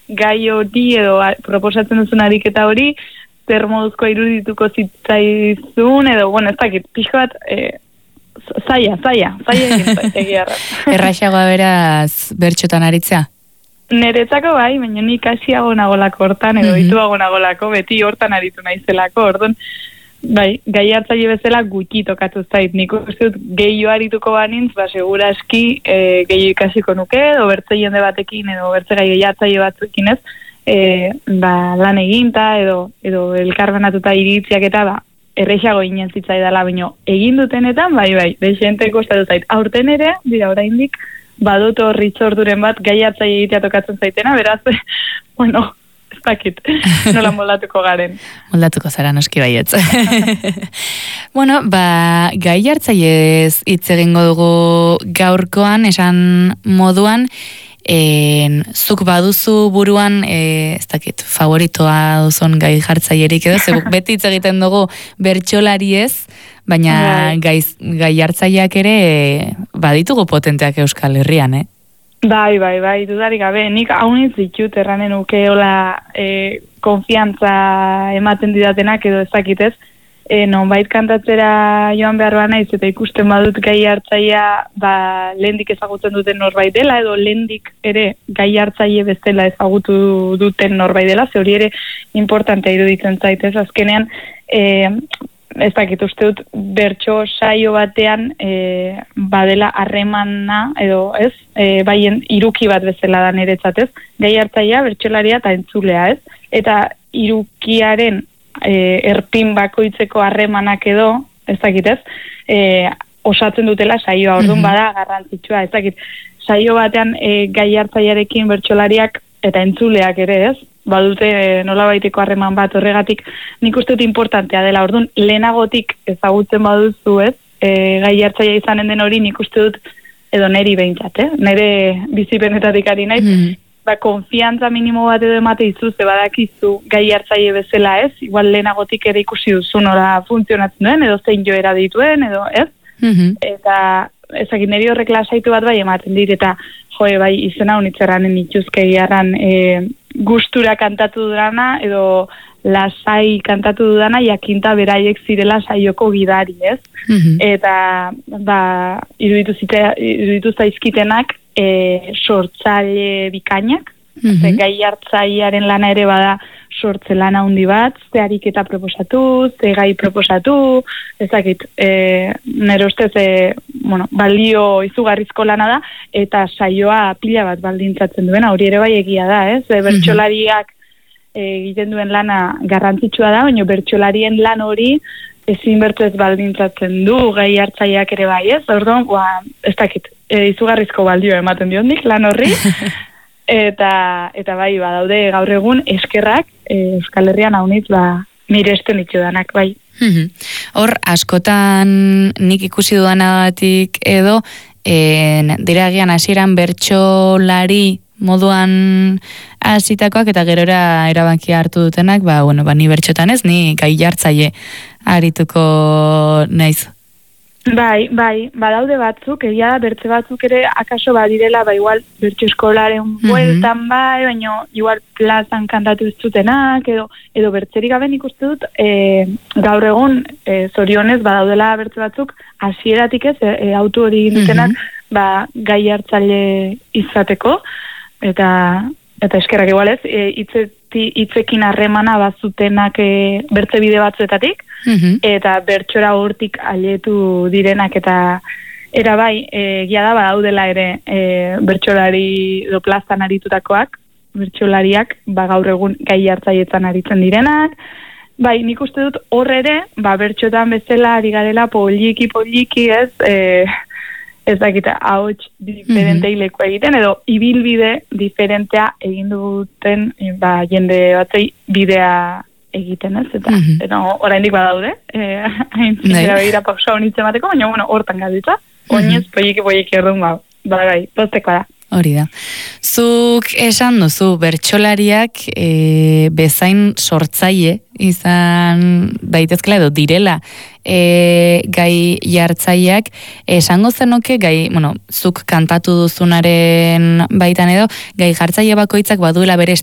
gai hori edo proposatzen duzun ariketa hori, zer moduzko irudituko zitzaizun, edo, bueno, ez dakit, pixko bat, zaila egin egiarra. Erraixagoa beraz bertxotan aritzea? Neretzako bai, baina nik hasiago nagolako hortan, edo dituago nagolako, beti hortan aritu naizelako, orduan, bai, gai hartzaile bezala gutxi tokatu zait. Nik uste dut gehiago arituko banintz, segura eski gehiago ikasiko nuke, edo bertze jende batekin, edo bertze gai hartzaile batzuekin ez, lan eginta, edo elkarbanatuta iritziak eta errexago ginen zitzaidala, baina egin dutenetan, bai, desente kostatu zait. Aurten ere, dira oraindik, badut horri txorduren bat gai hartzaile egitea tokatzen zaitena, beraz, bueno, ez dakit, nola moldatuko garen. Moldatuko zara noski baietz. Bueno, gai hartzaileez hitz egingo dugu gaurkoan, esan moduan, zuk baduzu buruan, ez dakit, favoritoa duzun gai jartzailerik edo, beti hitz egiten dugu bertsolariez, baina gai hartzaileak ere baditugu potenteak Euskal Herrian, Bai, dudarik gabe, nik haunitz ditut erranen ukeola konfiantza ematen didatenak edo ezakitez, nonbait kantatzera joan behar naiz eta ikusten badut gai hartzailea lehendik ezagutzen duten norbait dela, edo lehendik ere gai hartzaile bezala ezagutu duten norbait dela, ze hori ere importantea iruditzen zaitez, azkenean, ez dakit uste dut bertso saio batean badela harremana edo ez, baien iruki bat bezala da niretzat ez, gai hartzailea, bertsolaria eta entzulea ez, eta irukiaren erpin bakoitzeko harremanak edo, ez dakit ez, osatzen dutela saioa, orduan bada garrantzitsua, ez dakit, saio batean gai hartzailearekin bertsolariak eta entzuleak ere ez, badute nolabaiteko harreman bat horregatik, nik uste dut importantea dela, orduan lehenagotik ezagutzen baduzu ez, gai hartzailea izanen den hori nik uste dut, edo neri behintzat, nire bizipenetatik ari naiz, konfiantza minimo bat edo emate izu, ze badakizu gai hartzaile bezala ez, igual lehenagotik ere ikusi duzu nora funtzionatzen duen, edo zein joera dituen, edo ez, eta ezagin niri horrek lasaitu bat bai ematen dit, eta bai izena honitzerranen ituzke giarran gustura kantatu dudana, edo lasai kantatu dudana, jakinta beraiek zirela saioko gidari, ez? Eta, iruditu zaizkitenak sortzaile bikainak, gai hartzailearen lana ere bada sortze lana handi bat, ze ariketa proposatu, ze gai proposatu, ezakit, nire ustez, balio izugarrizko lana da, eta saioa pila bat baldintzatzen duena, hori ere bai egia da, ez? Bertsolariak egiten duen lana garrantzitsua da, baina bertsolarien lan hori ezin bertu ez baldintzatzen du, gai hartzaileak ere bai, ez? Orduan, ez dakit, izugarrizko baldio ematen diondik lan horri, eta bai, badaude gaur egun eskerrak Euskal Herrian haunitz miresten ditudanak, bai. Hor, askotan nik ikusi dudanagatik edo, diragian hasieran bertsolari moduan hasitakoak eta gerora erabakia hartu dutenak, ni bertxotan ez, ni gai hartzaile arituko naiz. Bai, badaude batzuk, egia da bertze batzuk ere akaso badirela, igual bertso eskolaren bueltan baina igual plazan kantatu zutenak, edo bertzerik gabe nik uste dut, gaur egun, zorionez, badaudela bertze batzuk, hasieratik ez, autu hori dutenak, gai hartzaile izateko, eta eskerrak igual ez, hitzekin harremana bazutenak bertze bide batzuetatik, eta bertxora hortik aletu direnak, eta era bai, egia da badaudela ere bertxolari do plazan aritutakoak, bertxolariak gaur egun gai hartzailetan aritzen direnak, bai, nik uste dut horre ere, bertxotan bezala ari garela poliki ez, ez dakita, ahots diferentei leku egiten, edo ibilbide diferentea egin duten jende batzei bidea egiten, ez? Eta oraindik badaude, haintzera begira pausa honitzen bateko, baina hortan galditza, oinez poliki orduan bai, poztekoa da. Hori da. Zuk esan duzu bertsolariak bezain sortzaile izan daitezkela edo direla gai jartzaileak, esango zenuke zuk kantatu duzunaren baitan edo, gai jartzaile bakoitzak baduela bere